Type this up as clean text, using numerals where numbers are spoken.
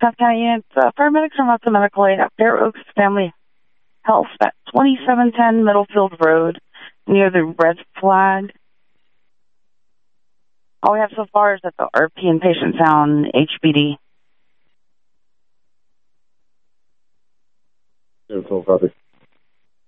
South County units, paramedics are not the medical aid at Fair Oaks Family Health at 2710 Middlefield Road near the red flag. All we have so far is that the RP and patient found HBD. Beautiful, copy.